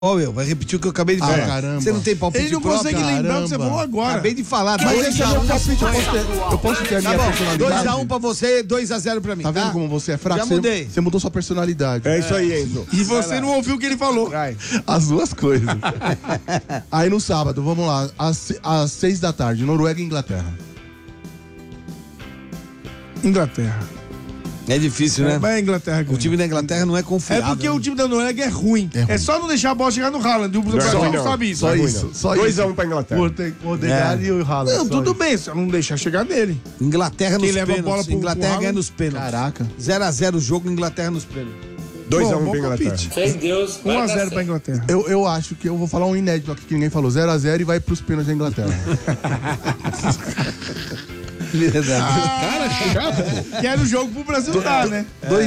Ó, vai repetir o que eu acabei de falar. Caramba. Você não tem palpite Ele não próprio? consegue lembrar o que você falou agora. Acabei de falar. Mas esse é meu palpite, eu posso ter a minha personalidade? 2x1 pra você, 2x0 pra mim, Tá vendo como você é fraco? Já mudei. Você mudou sua personalidade. É isso aí, Enzo. E você não ouviu o que ele falou. Vai. As duas coisas. Aí no sábado, vamos lá, às 6 da tarde, Noruega e Inglaterra. Inglaterra. É difícil, né? Mas a Inglaterra ganha. O time da Inglaterra não é É confiável. porque o time da Noruega é ruim. É só não deixar a bola chegar no Haaland. O Brasil não sabe isso. Só isso. Só 2x1 pra Inglaterra. O Odegaard e o Haaland. Não, só tudo isso. bem, só não deixar chegar nele. Inglaterra nos Quem leva a pênaltis. bola pro Inglaterra ganha Haaland? nos pênaltis. Caraca. 0x0 o jogo, Inglaterra nos pênaltis. 2x1 Bom pra Inglaterra. palpite. Fé em Deus. 1x0 pra Inglaterra. Eu acho que eu vou falar um inédito aqui que ninguém falou. 0x0 e vai pros pênaltis da Inglaterra. Cara, chato. Quero o jogo pro Brasil dar, né?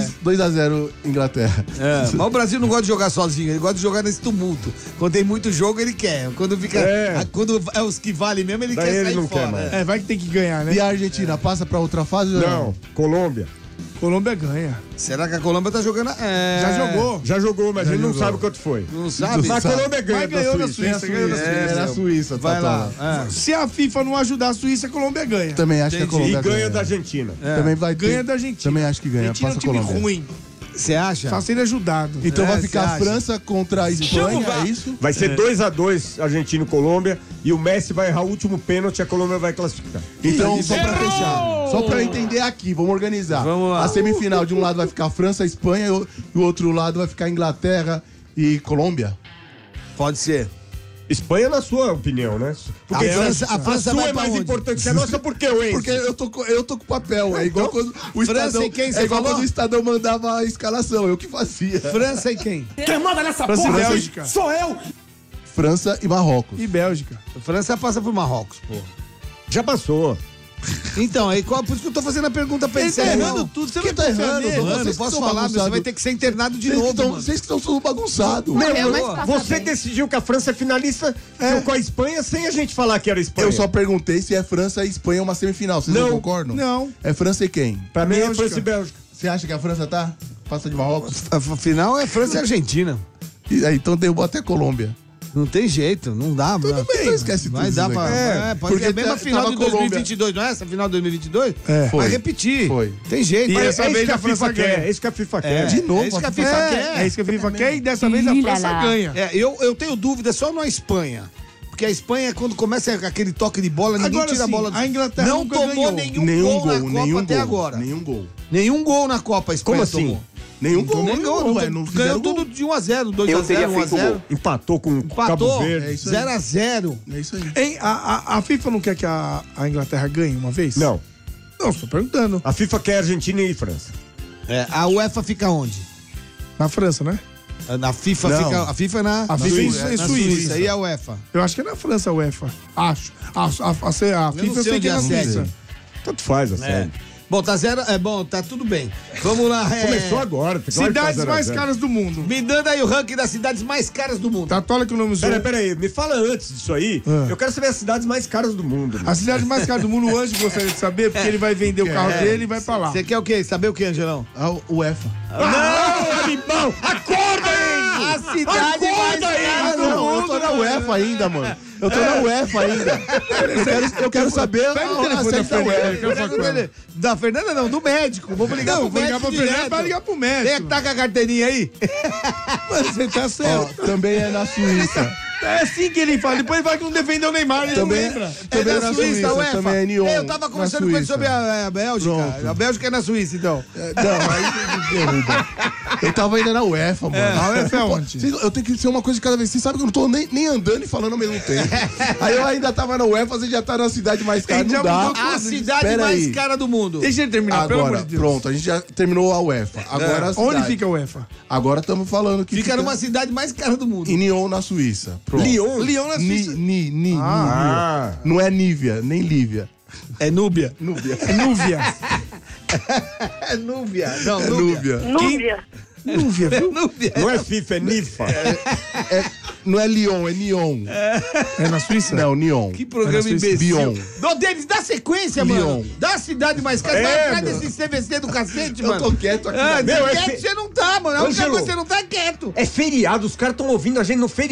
2x0 Inglaterra. Mas o Brasil não gosta de jogar sozinho, ele gosta de jogar nesse tumulto. Quando tem muito jogo, ele quer. Quando fica. Quando é os que valem mesmo, ele Daí quer ele sair não fora. quer mais. É, vai que tem que ganhar, né? E a Argentina passa pra outra fase? ou Não, Colômbia. Colômbia ganha. Será que a Colômbia tá jogando? Já jogou. Já jogou, mas ele não sabe quanto foi. Não sabe? Mas a Colômbia ganha Mas ganhou da da Suíça. Suíça, ganhou da Suíça. É na Suíça, Vai lá. Se a FIFA não ajudar a Suíça, a Colômbia ganha. Também acho que a Entendi. Colômbia E ganha da Argentina. Também vai ter- Ganha da Argentina. Também acho que ganha. Argentina é um Passa a time Colômbia. ruim. Você acha? Só sendo ajudado. Então vai você ficar acha? França contra a Espanha, é isso? Vai ser 2x2 Argentina e Colômbia. E o Messi vai errar o último pênalti e a Colômbia vai classificar. Então, só pra fechar, só pra eu entender aqui, vamos organizar. Vamos lá. A semifinal, de um lado vai ficar França e Espanha, e o outro lado vai ficar Inglaterra e Colômbia. Pode ser. Espanha, na sua opinião, né? Porque A França sua vai é pra mais onde? importante que a nossa, por que o Enzo? Porque eu tô com papel, é igual quando o França Estadão, e quem você é igual falou? quando o Estadão mandava a escalação, eu que fazia. França e quem? França e Bélgica. França e Marrocos. E Bélgica. A França passa por Marrocos, pô. Já passou. Então, aí por isso que eu tô fazendo a pergunta pra ele. Ele tá errando tudo, você Quem não tá confia errando, nele. mano? Mano, Vocês não que posso são falar, mas você bagunçados. vai ter que ser internado de novo, mano. Vocês que estão tudo bagunçados. Você decidiu que a França é finalista com a Espanha sem a gente falar que era Espanha. Eu só perguntei se é França e Espanha uma semifinal. Vocês não concordam? Não. É França e quem? Pra mim é Bélgica. França e Bélgica. Você acha que a França tá? Passa de Marrocos? Afinal, é França e Argentina. E aí, então derrubou até Colômbia. Não tem jeito, não dá. Tudo bem. Então esquece tudo Vai dar isso pra. aí. Pode ser a mesma tava final de Colômbia. 2022, não é essa final de 2022? É. Foi. Vai repetir. Foi. Tem jeito. E Mas dessa é isso vez que a a FIFA França quer. ganha. É isso que a FIFA quer. De novo, é isso que a a FIFA FIFA quer. É isso que a FIFA quer e dessa vez a França ganha. Eu tenho dúvida só na Espanha. Porque a Espanha, quando começa aquele toque de bola, ninguém Agora tira a sim, bola. a Inglaterra não nunca tomou ganhou. nenhum gol na Copa até agora. Nenhum gol. Nenhum gol na Copa a Espanha Como assim? tomou. Nenhum gol. Nem gol, ué, não não fizeram ganhou gol. tudo de 1x0, 2x0, Eu teria feito 1x0. gol. Empatou com o Cabo Empatou, Verde. isso aí. 0x0. É isso aí. Hein, a FIFA não quer que a Inglaterra ganhe uma vez? Não. Não, estou perguntando. A FIFA quer Argentina e França. A UEFA fica onde? Na França, né? Na FIFA Não. fica. A FIFA é na. A FIFA é na Suíça. E a UEFA? Eu acho que é na França a UEFA. Acho. A FIFA sei eu sei que é na onde é a Suíça. sede. Tanto faz, a série. Bom, tá zero. Bom, tá tudo bem. Vamos lá. Começou agora. tem que Cidades fazer mais 0 a 0. caras do mundo. Me dando aí o ranking das cidades mais caras do mundo. Tatola que o nome usou. Peraí, me fala antes disso aí. Eu quero saber as cidades mais caras do mundo. A cidade mais cara do mundo, o Anjo gostaria de saber, porque ele vai vender o carro dele e vai pra lá. Você quer o quê? Saber o quê, Angelão? A UEFA. Não, animal! Acorda, A Enzo! cidade mais cara do Não, eu mundo. tô na UEFA ainda, mano. Eu tô na UEFA ainda. Eu quero saber Pega o a telefone sede da da Fernanda, UEFA. que eu falo com ela. Da Fernanda não, do médico. Vamos ligar Não, pro vou ligar médico pra Fernanda direto. pra ligar pro Quem médico. é que tá com a carteirinha aí? Mano, você tá Ó, certo. também é na Suíça. É assim que ele fala. Depois ele fala que não defendeu o Neymar, ele Também, não lembra. também é da na Suíça, Suíça. a UEFA. Também é Nyon. Eu tava conversando com ele sobre a Bélgica. Pronto. A Bélgica é na Suíça, então. Não, aí derruba. Eu tava ainda na UEFA, mano. A UEFA é onde? Eu tenho que ser uma coisa de cada vez. Vocês sabem que eu não tô nem andando e falando ao mesmo tempo. Aí eu ainda tava na UEFA, você já tá na cidade mais cara. Ele já Não dá. mudou A cidade Pera mais aí. cara do mundo. Deixa ele terminar, pelo amor Agora, de Deus. pronto, a gente já terminou a UEFA. Agora a Onde cidade. fica a UEFA? Agora estamos falando que Fica numa cidade mais cara do mundo. em Nyon, na Suíça. Pronto. Lyon? Lyon na Suíça. Ni. Ah. Não é Nívia, nem Lívia. É Núbia. Núbia. É Núvia. É Núbia. Não, É Núbia. Núbia. Núvia, viu? Núbia. Não é FIFA, é NIFA. Não é Lyon, é Nyon. É na Suíça? Não, Nyon. Que programa imbecil. Lyon. Ô, Davis, dá sequência, Lyon. mano. Dá a cidade mais cara. Vai atrás desse CVC do cacete, Eu mano. tô quieto aqui. Ah, Meu, quieto você não tá, mano. A única Ângelo. coisa que você não tá quieto. É feriado, os caras estão ouvindo a gente no feriado.